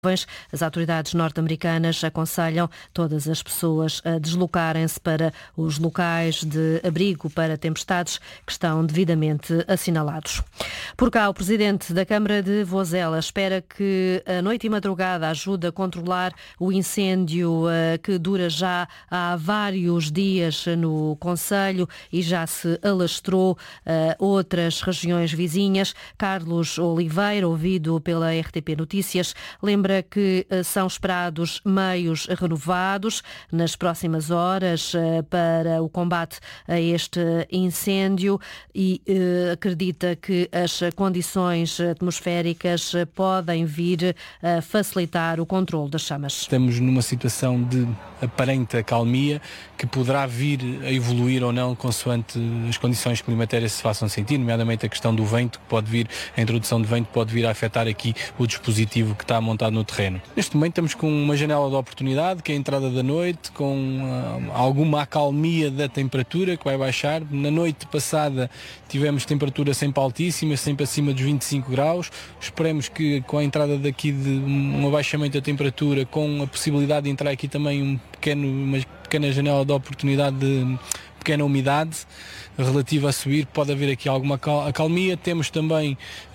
As autoridades norte-americanas aconselham todas as pessoas a deslocarem-se para os locais de abrigo para tempestades que estão devidamente assinalados. Por cá, o presidente da Câmara de Vozela espera que a noite e madrugada ajude a controlar o incêndio que dura já há vários dias no concelho e já se alastrou a outras regiões vizinhas. Carlos Oliveira, ouvido pela RTP Notícias, lembra que são esperados meios renovados nas próximas horas para o combate a este incêndio e acredita que as condições atmosféricas podem vir a facilitar o controle das chamas. Estamos numa situação de aparente acalmia que poderá vir a evoluir ou não consoante as condições climatéricas se façam sentir, nomeadamente a questão do vento, que pode vir, a introdução de vento pode vir a afetar aqui o dispositivo que está montado no terreno. Neste momento estamos com uma janela de oportunidade, que é a entrada da noite, com alguma acalmia da temperatura que vai baixar. Na noite passada tivemos temperatura sempre altíssima, sempre acima dos 25 graus. Esperemos que com a entrada daqui de um abaixamento da temperatura, com a possibilidade de entrar aqui também uma pequena janela de oportunidade de pequena umidade relativa a subir, pode haver aqui alguma acalmia. Temos também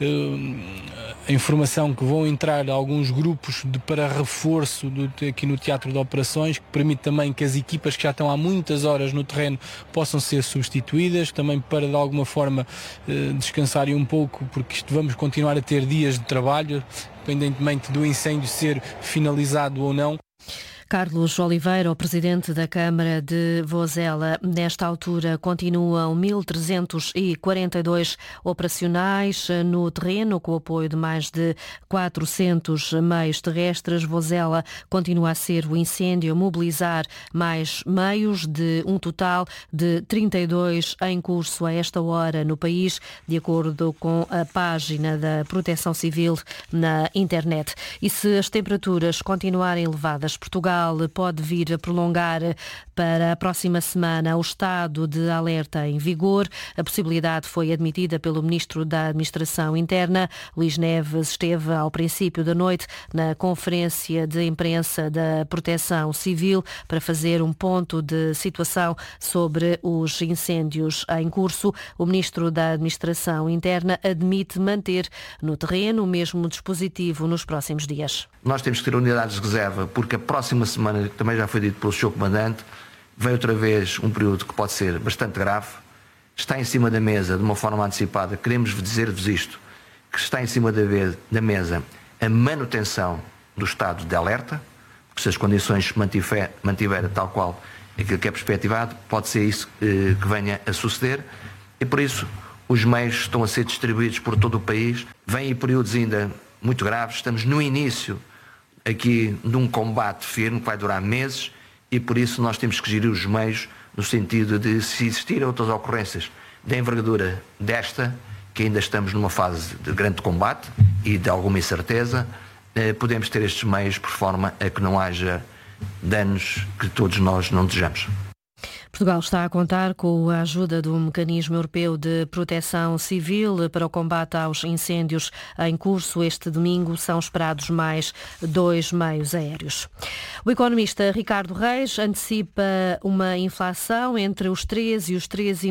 a informação que vão entrar alguns grupos para reforço aqui no Teatro de Operações, que permite também que as equipas que já estão há muitas horas no terreno possam ser substituídas, também para de alguma forma descansarem um pouco, porque vamos continuar a ter dias de trabalho, independentemente do incêndio ser finalizado ou não. Carlos Oliveira, o presidente da Câmara de Vozela. Nesta altura continuam 1.342 operacionais no terreno, com o apoio de mais de 400 meios terrestres. Vozela continua a ser o incêndio a mobilizar mais meios, de um total de 32 em curso a esta hora no país, de acordo com a página da Proteção Civil na internet. E se as temperaturas continuarem elevadas, Portugal pode vir a prolongar para a próxima semana o estado de alerta em vigor. A possibilidade foi admitida pelo Ministro da Administração Interna. Luís Neves esteve ao princípio da noite na conferência de imprensa da Proteção Civil para fazer um ponto de situação sobre os incêndios em curso. O Ministro da Administração Interna admite manter no terreno o mesmo dispositivo nos próximos dias. Nós temos que ter unidades de reserva, porque a próxima semana, também já foi dito pelo Sr. Comandante, vem outra vez um período que pode ser bastante grave. Está em cima da mesa, de uma forma antecipada, queremos dizer-vos isto, que está em cima da mesa a manutenção do estado de alerta, porque se as condições se mantiverem tal qual aquilo que é perspectivado, pode ser isso que venha a suceder, e por isso os meios estão a ser distribuídos por todo o país. Vêm períodos ainda muito graves, estamos no início aqui de um combate firme que vai durar meses, e por isso nós temos que gerir os meios no sentido de, se existirem outras ocorrências de envergadura desta, que ainda estamos numa fase de grande combate e de alguma incerteza, podemos ter estes meios por forma a que não haja danos que todos nós não desejamos. Portugal está a contar com a ajuda do Mecanismo Europeu de Proteção Civil para o combate aos incêndios em curso. Este domingo são esperados mais 2 meios aéreos. O economista Ricardo Reis antecipa uma inflação entre os 3% e os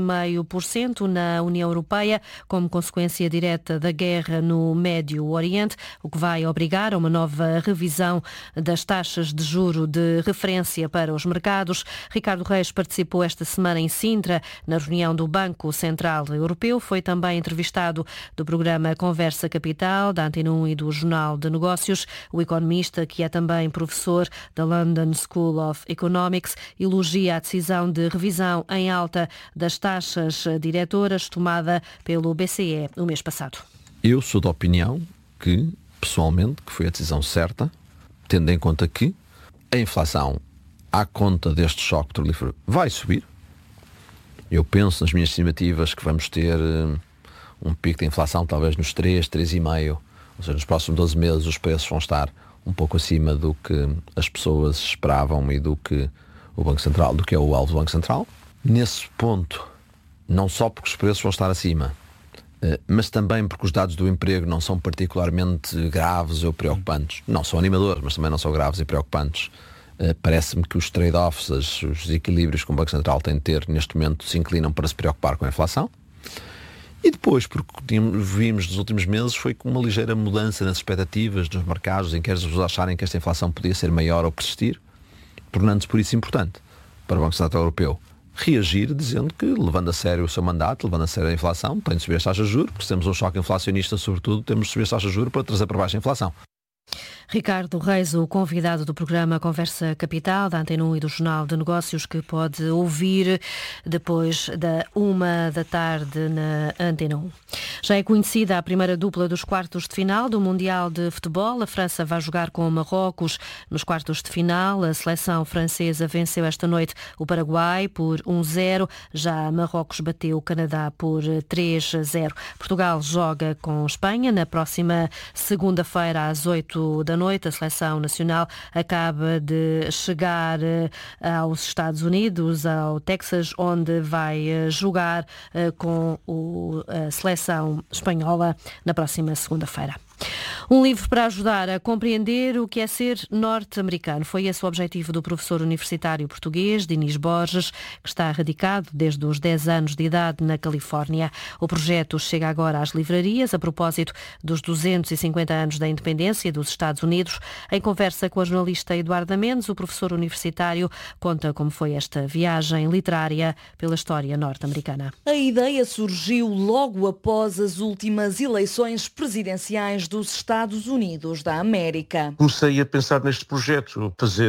3,5% na União Europeia, como consequência direta da guerra no Médio Oriente, o que vai obrigar a uma nova revisão das taxas de juro de referência para os mercados. Ricardo Reis participou esta semana em Sintra, na reunião do Banco Central Europeu. Foi também entrevistado do programa Conversa Capital, da Antena 1 e do Jornal de Negócios. O economista, que é também professor da London School of Economics, elogia a decisão de revisão em alta das taxas diretoras tomada pelo BCE no mês passado. Eu sou da opinião que, pessoalmente, que foi a decisão certa, tendo em conta que a inflação, à conta deste choque petrolífero, vai subir. Eu penso nas minhas estimativas que vamos ter um pico de inflação talvez nos 3,5%, ou seja, nos próximos 12 meses os preços vão estar um pouco acima do que as pessoas esperavam e do que o Banco Central, do que é o alvo do Banco Central. Nesse ponto, não só porque os preços vão estar acima, mas também porque os dados do emprego não são particularmente graves ou preocupantes. Não são animadores, mas também não são graves e preocupantes. Parece-me que os trade-offs, os equilíbrios que o Banco Central tem de ter neste momento se inclinam para se preocupar com a inflação. E depois, porque vimos nos últimos meses, foi com uma ligeira mudança nas expectativas dos mercados, em que as pessoas acharem que esta inflação podia ser maior ou persistir, tornando-se por isso importante para o Banco Central Europeu reagir, dizendo que, levando a sério o seu mandato, levando a sério a inflação, tem de subir as taxas de juros, porque se temos um choque inflacionista, sobretudo, temos de subir as taxas de juros para trazer para baixo a inflação. Ricardo Reis, o convidado do programa Conversa Capital, da Antena 1 e do Jornal de Negócios, que pode ouvir depois da 13h na Antena 1. Já é conhecida a primeira dupla dos quartos de final do Mundial de Futebol. A França vai jogar com Marrocos nos quartos de final. A seleção francesa venceu esta noite o Paraguai por 1-0. Já Marrocos bateu o Canadá por 3-0. Portugal joga com Espanha na próxima segunda-feira às 8 da noite. A seleção nacional acaba de chegar aos Estados Unidos, ao Texas, onde vai jogar com a seleção espanhola na próxima segunda-feira. Um livro para ajudar a compreender o que é ser norte-americano. Foi esse o objetivo do professor universitário português, Dinis Borges, que está radicado desde os 10 anos de idade na Califórnia. O projeto chega agora às livrarias a propósito dos 250 anos da independência dos Estados Unidos. Em conversa com a jornalista Eduarda Mendes, o professor universitário conta como foi esta viagem literária pela história norte-americana. A ideia surgiu logo após as últimas eleições presidenciais dos Estados Unidos da América. Comecei a pensar neste projeto, fazer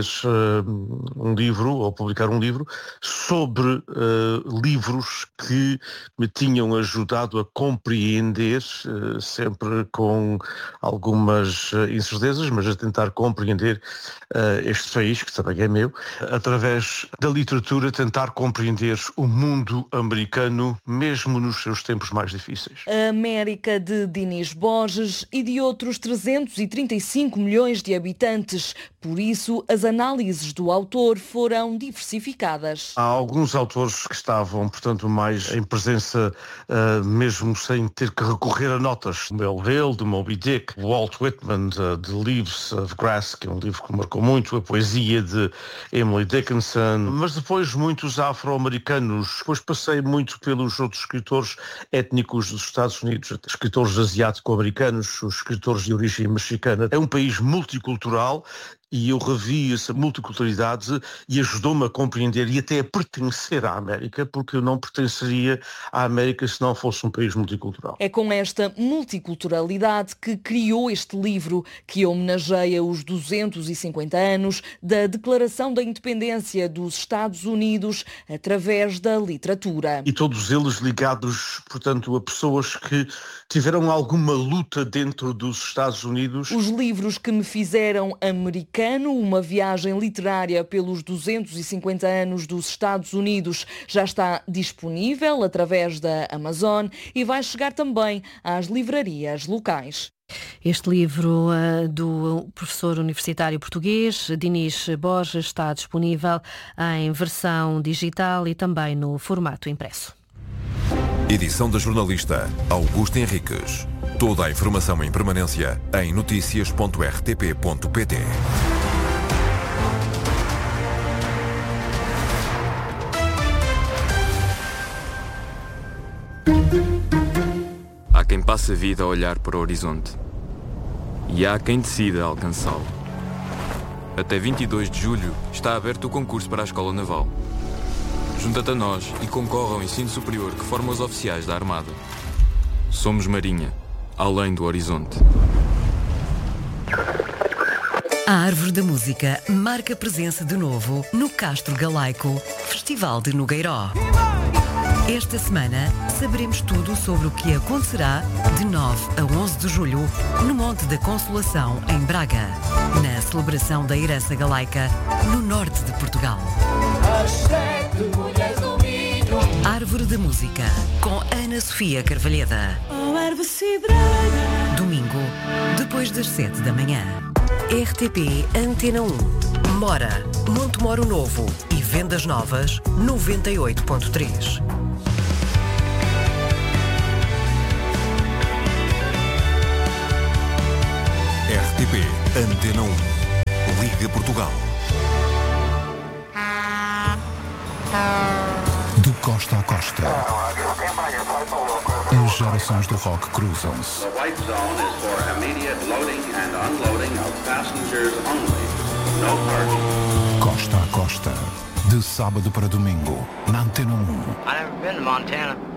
um livro, ou publicar um livro, sobre livros que me tinham ajudado a compreender, sempre com algumas incertezas, mas a tentar compreender este país, que também é meu, através da literatura, tentar compreender o mundo americano, mesmo nos seus tempos mais difíceis. A América de Dinis Borges e de outros 335 milhões de habitantes. Por isso, as análises do autor foram diversificadas. Há alguns autores que estavam, portanto, mais em presença, mesmo sem ter que recorrer a notas. Melville, de Moby Dick, Walt Whitman, de Leaves of Grass, que é um livro que marcou muito, a poesia de Emily Dickinson, mas depois muitos afro-americanos. Depois passei muito pelos outros escritores étnicos dos Estados Unidos, escritores asiático-americanos, os escritores de origem mexicana. É um país multicultural e eu revi essa multiculturalidade e ajudou-me a compreender e até a pertencer à América, porque eu não pertenceria à América se não fosse um país multicultural. É com esta multiculturalidade que criou este livro, que homenageia os 250 anos da Declaração da Independência dos Estados Unidos através da literatura. E todos eles ligados, portanto, a pessoas que tiveram alguma luta dentro dos Estados Unidos. Os livros que me fizeram americano, uma viagem literária pelos 250 anos dos Estados Unidos, já está disponível através da Amazon e vai chegar também às livrarias locais. Este livro do professor universitário português, Dinis Borges, está disponível em versão digital e também no formato impresso. Edição da jornalista Augusto Henriques. Toda a informação em permanência em noticias.rtp.pt. Há quem passe a vida a olhar para o horizonte e há quem decida alcançá-lo. Até 22 de julho está aberto o concurso para a Escola Naval. Junta-te a nós e concorre ao ensino superior que forma os oficiais da Armada. Somos Marinha, além do horizonte. A Árvore da Música marca presença de novo no Castro Galaico, Festival de Nogueiró. Esta semana saberemos tudo sobre o que acontecerá de 9 a 11 de julho no Monte da Consolação, em Braga, na celebração da herança galaica no norte de Portugal. Árvore da Música, com Ana Sofia Carvalheda. Domingo, depois das 7 da manhã. RTP Antena 1. Mora, Montemoro Novo e Vendas Novas, 98.3. RTP Antena 1. Liga Portugal. De costa a costa, as gerações do rock cruzam-se. Costa a costa, de sábado para domingo, na Antena 1. I've never been to Montana.